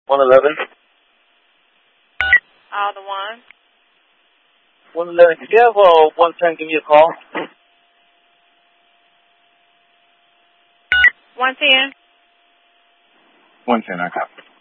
111. The one. 111. Could you have 110 give me a call? 110. 110นะครับ